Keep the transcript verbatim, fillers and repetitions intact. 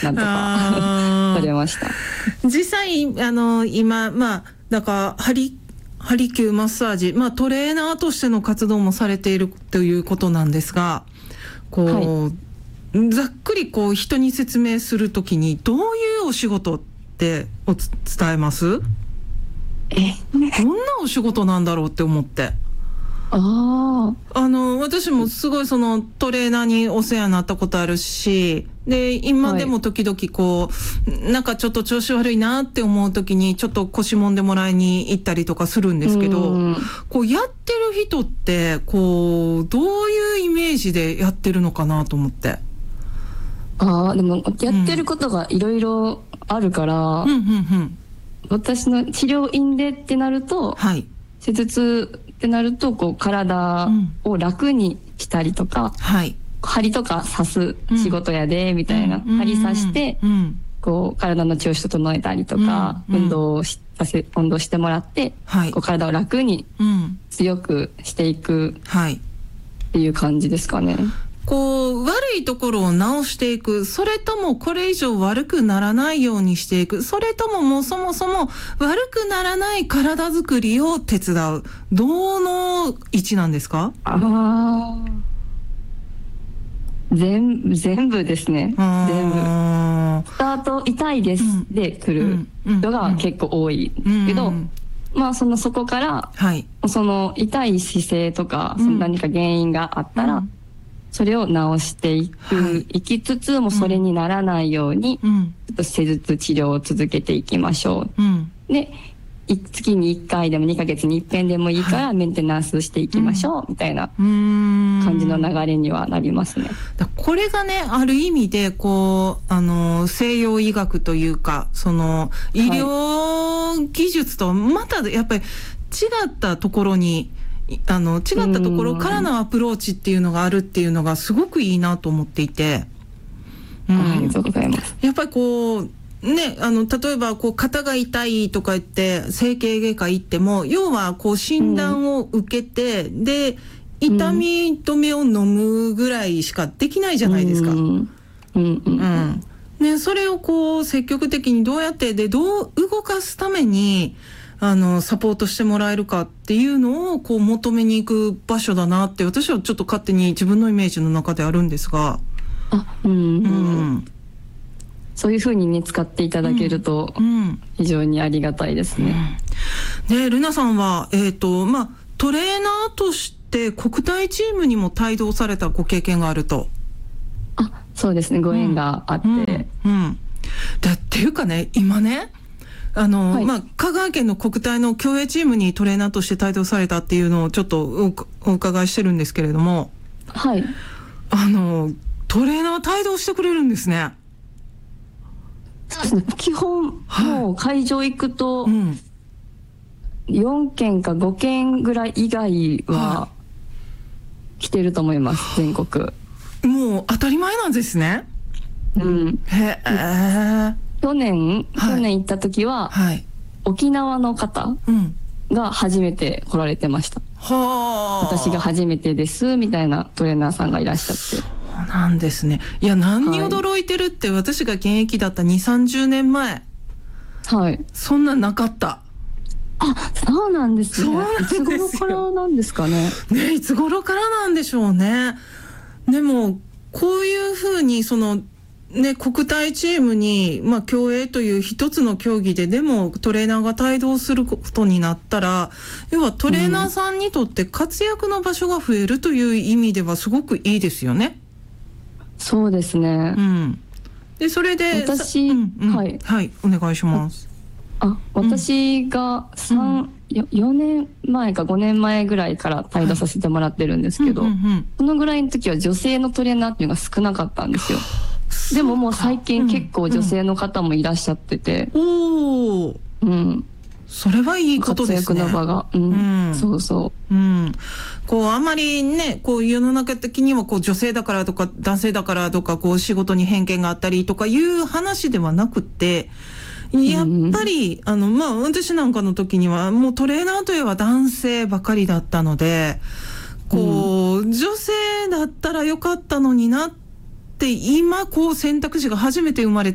なんとか取れました。 実際あの今まあだからハリハリキューマッサージ、まあトレーナーとしての活動もされているということなんですが、こう、はい、ざっくりこう人に説明するときにどういうお仕事ってお伝えます？ え、 どんなお仕事なんだろうって思って。 ああの私もすごいそのトレーナーにお世話になったことあるし、で今でも時々こう、はい、なんかちょっと調子悪いなって思う時にちょっと腰もんでもらいに行ったりとかするんですけど、こうやってる人ってこうどういうイメージでやってるのかなと思って。 ああ、でもやってることがいろいろあるから、うんうんうんうん、私の治療院でってなると、はい、施術ってなるとこう体を楽にしたりとか、うん、はい、針とか刺す仕事やで、うん、みたいな、うん、針刺して、うん、こう体の調子整えたりとか、うん、運動をしさせ運動してもらって、はい、こう体を楽に強くしていくっていう感じですかね。 こう悪いところを直していく、それともこれ以上悪くならないようにしていく、それとももうそもそも悪くならない体づくりを手伝う、どの位置なんですか？ ああ、全部全部ですね。全部スタート痛いです、うん、で来る人が結構多いけど、うんうんうん、まあそのそこから、はい、その痛い姿勢とか、その何か原因があったら、うん、それを直していく、はい、いきつつもそれにならないように、うん、ちょっと施術治療を続けていきましょう、うん、で月にいっかいでもにかげつにいっぺんでもいいからメンテナンスしていきましょう、うん、みたいな感じの流れにはなりますね。 だこれがね、ある意味でこうあの西洋医学というか、その医療技術とまたやっぱり違ったところに、あの違ったところからのアプローチっていうのがあるっていうのがすごくいいなと思っていて、 うん、ありがとうございます。 やっぱりこうね、あの例えばこう肩が痛いとか言って整形外科行っても、要はこう診断を受けて、うん、で痛み止めを飲むぐらいしかできないじゃないですか。うんうんうんうんね、それをこう積極的にどうやってでどう動かすためにあのサポートしてもらえるかっていうのをこう求めに行く場所だなって、私はちょっと勝手に自分のイメージの中であるんですが、 あ、うんうんうん、そういうふうにね使っていただけると非常にありがたいですね。 うんうん、でルナさんは、えーとまあ、トレーナーとして国体チームにも帯同されたご経験があると。 あ、そうですね、ご縁があって、うんうんうん、 だっていうかね、今ねあの、はい、まあ、香川県の国体の競泳チームにトレーナーとして帯同されたっていうのをちょっと お, お伺いしてるんですけれども、 はい、 あのトレーナー帯同してくれるんですね。 そうですね、基本、はい、もう会場行くと、うん、よんけんかごけんぐらい以外は来てると思います、全国。 もう当たり前なんですね。 うん。 へえ。 去年、はい、去年行った時は、はい、沖縄の方が初めて来られてました。はあ。私が初めてですみたいなトレーナーさんがいらっしゃって。 そうなんですね。いや、何に驚いてるって、はい、私が現役だったに、さんじゅうねんまえ。はい。そんなんなかった。 あ、そうなんですね。そうなんですよ。いつ頃からなんですかね。 ね、いつ頃からなんでしょうね。でもこういうふうにそのね、国体チームに、まあ、競泳という一つの競技ででもトレーナーが帯同することになったら、要はトレーナーさんにとって活躍の場所が増えるという意味ではすごくいいですよね。 そうですね。 うん、でそれで私、うんうん、はい、 はい、お願いします。 あ、私がさん、うん、よねんまえかごねんまえぐらいから帯同させてもらってるんですけど、はい、うんうんうん、そのぐらいの時は女性のトレーナーっていうのが少なかったんですよ。でももう最近結構女性の方もいらっしゃってて、うん、おー、うん、 それはいいことですね。 活躍の場が、うんうん、そうそう、 うん、こうあまりね、こう世の中的にはこう女性だからとか男性だからとかこう仕事に偏見があったりとかいう話ではなくて、やっぱり、うん、あのまあ私なんかの時にはもうトレーナーといえば男性ばかりだったので、こう、うん、女性だったらよかったのになって今こう選択肢が初めて生まれ